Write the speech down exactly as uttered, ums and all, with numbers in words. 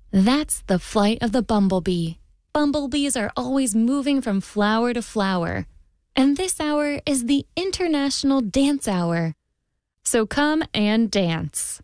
That's the flight of the bumblebee. Bumblebees are always moving from flower to flower. And this hour is the International Dance Hour. So come and dance.